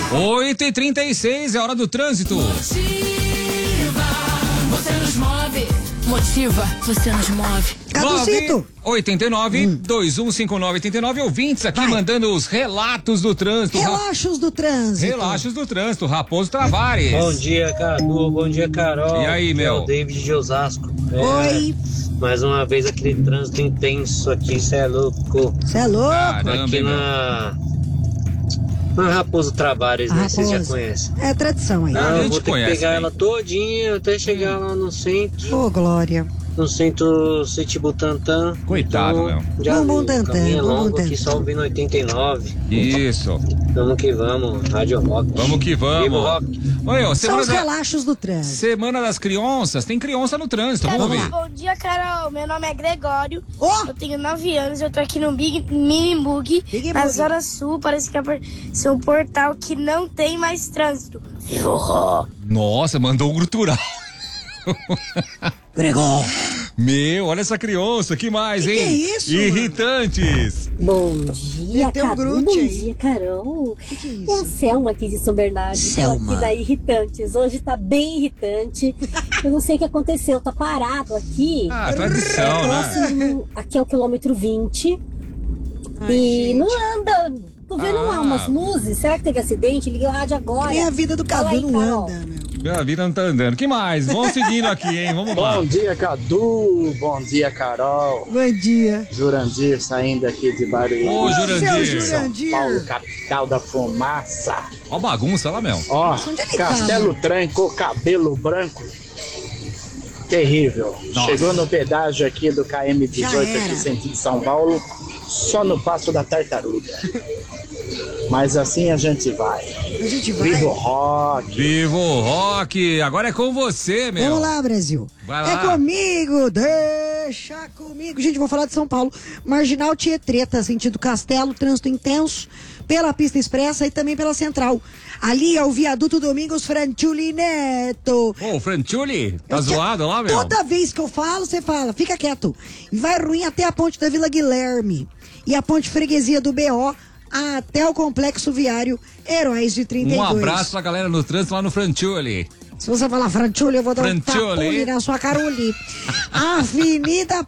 8h36, é hora do trânsito. Você nos move. Motiva, você nos move. Caducito. 89-2159-89, ouvintes aqui mandando os relatos do trânsito. Relaxos do trânsito. Relaxos do trânsito, Raposo Tavares. Bom dia, Cadu. Bom dia, Carol. E aí, meu? É o David de Osasco. Oi. Mais uma vez aquele trânsito intenso aqui, cê é louco. Você é louco? Caramba, Aqui hein, meu? na Raposo Tavares, né? Vocês já conhecem. É tradição aí. A Eu gente vou ter conhece, que pegar né? ela todinha até chegar lá no centro. Ô, Glória. No centro City Butantã. Coitado, então, meu. Já Bom, viu, Butantã, caminho é bom longo Butantã. aqui, só ouvindo 89. Isso. Vamos que vamos, Rádio Rock. Vamos que vamos. Viva o rock. Oi, ó, São os relaxos do trânsito. Semana das crianças, tem criança no trânsito, vamos Vamos ouvir. lá. Bom dia, Carol. Meu nome é Gregório. Ó. Eu tenho 9 anos. Eu tô aqui no Big Mini Bug, Big na Bug. Zona Sul. Parece que é um portal que não tem mais trânsito. Nossa, mandou um grutural. Gregor. Meu, olha essa criança, que mais, hein? Que é isso, Irritantes. Bom dia, Tem um Cadu. grude Bom aí. dia, Carol. Que é É a isso? Selma aqui de São Bernardo. Selma. Aqui da Irritantes. Hoje tá bem irritante. Eu não sei o que aconteceu. Tá parado aqui. Ah, tradição, né? Próximo, aqui é o quilômetro 20. Ai, e gente. não anda. Tô vendo Ah. umas luzes. Será que teve acidente? Liguei o rádio agora. Nem a vida do Fala Cadu aí, não Carol. anda, meu. Minha vida não tá andando. Que mais? Vamos seguindo aqui, hein? Vamos lá. Bom dia, Cadu. Bom dia, Carol. Bom dia. Jurandir saindo aqui de Barueri. Ô, Seu Jurandir. Jurandir. Paulo, capital da fumaça. Ó bagunça lá, meu. Ó, Onde ele Castelo Tranco, cabelo branco. Terrível. Nossa. Chegou no pedágio aqui do Já KM18 era. aqui sentido São Paulo, só no Passo da Tartaruga. Mas assim a gente vai. A gente vai. Viva o rock. Viva o rock! Agora é com você, meu. Vamos lá, Brasil. Vai lá. É comigo, deixa comigo. Gente, vou falar de São Paulo. Marginal Tietreta, sentido Castelo, trânsito intenso pela pista expressa e também pela central. Ali é o viaduto Domingos Franciuli Neto. Ô, o Franciuli, tá Eu quero- zoado lá, meu? Toda vez que eu falo, você fala, fica quieto. E vai ruim até a ponte da Vila Guilherme. E a ponte freguesia do BO até o complexo viário Heróis de 32. Um abraço pra galera no trânsito lá no Franciuli. Se você falar Franciuli, eu vou dar um Franciuli. tapule na sua caruli. Avenida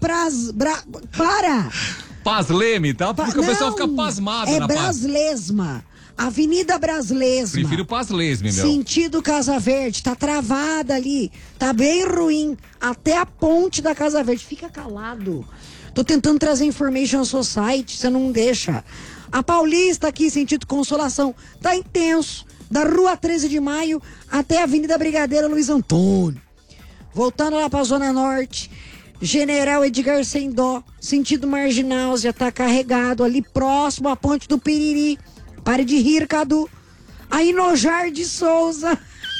Para! Paz Leme, tá? Porque o pessoal fica pasmado é na Paz. Braslesma. Avenida Braslesma. Prefiro Paz Lesme, meu. Sentido Casa Verde, tá travada ali. Tá bem ruim. Até a ponte da Casa Verde. Fica calado. Tô tentando trazer information society, você não deixa. A Paulista aqui, sentido Consolação, tá intenso. Da Rua 13 de Maio até a Avenida Brigadeiro Luiz Antônio. Voltando lá pra Zona Norte, General Edgar Sendó, sentido Marginal, já tá carregado ali próximo à Ponte do Piriri. Pare de rir, Cadu. Aí Nojar de Souza.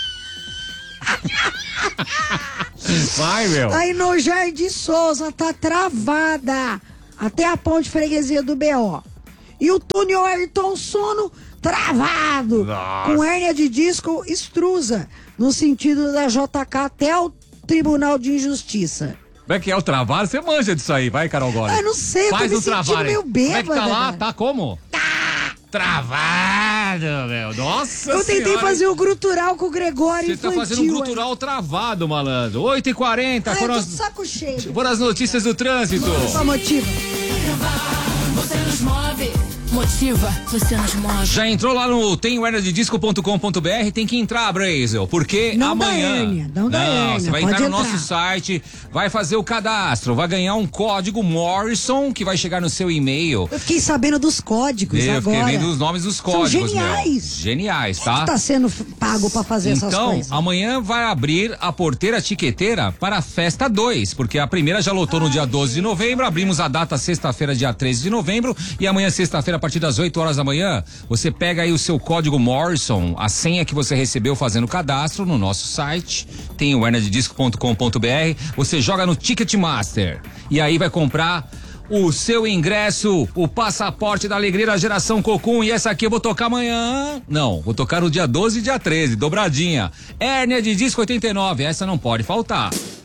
Vai, meu. Aí Nojar de Souza tá travada até a ponte freguesia do BO. E o túnel Ayrton Sono travado. Nossa. Com hérnia de disco extrusa no sentido da JK até o Tribunal de Injustiça. Como é que é o trabalho? Você manja disso aí, vai, Carol Góes. Ah, não sei, eu tô Faz me o sentindo trabalho aí. meio Como é que tá bêbada, lá? cara. Tá como? Tá travado, meu. Nossa Eu tentei senhora. fazer o grutural com o Gregório Você infantil. tá fazendo um grutural travado, malandro. 8h40, Ai, foram eu tô as, de saco cheio. foram as notícias do trânsito. Só motiva. Você nos move. Motiva, você nos move. Já entrou lá no temhernadedisco.com.br, tem que entrar, Brazel, porque Não dá amanhã... hérnia, não dá hérnia, você vai pode entrar no entrar. nosso site, vai fazer o cadastro, vai ganhar um código Morrison, que vai chegar no seu e-mail. Eu fiquei sabendo dos códigos Eu agora. fiquei vendo os nomes dos São códigos, geniais. meu. Geniais, tá? Tá sendo pago pra fazer essas Então, coisas. amanhã vai abrir a porteira tiqueteira para a festa 2, porque a primeira já lotou no dia 12 de novembro, abrimos a data sexta-feira, dia 13 de novembro, e amanhã, sexta-feira, a partir das 8 horas da manhã, você pega aí o seu código Morrison, a senha que você recebeu fazendo o cadastro no nosso site, tem o hernadedisco.com.br, você joga no Ticketmaster, e aí vai comprar o seu ingresso, o passaporte da alegria da geração Cocum, e essa aqui eu vou tocar amanhã. Não, vou tocar no dia 12 e dia 13, dobradinha. Hérnia de Disco 89, essa não pode faltar.